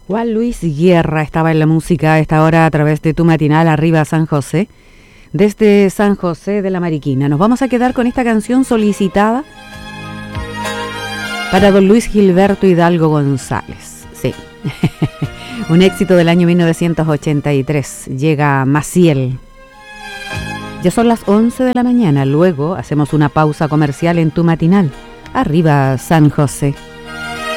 Juan Luis Guerra estaba en la música a esta hora a través de tu matinal Arriba San José, desde San José de la Mariquina. Nos vamos a quedar con esta canción solicitada para don Luis Gilberto Hidalgo González. Sí, un éxito del año 1983. Llega Maciel. Ya son las 11 de la mañana, luego hacemos una pausa comercial en tu matinal Arriba San José.